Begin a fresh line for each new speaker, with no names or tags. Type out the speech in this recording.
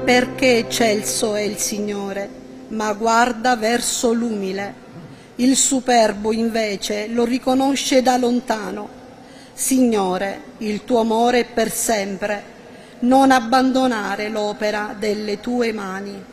perché eccelso è il Signore, ma guarda verso l'umile. Il superbo invece lo riconosce da lontano. Signore, il tuo amore è per sempre, non abbandonare l'opera delle tue mani.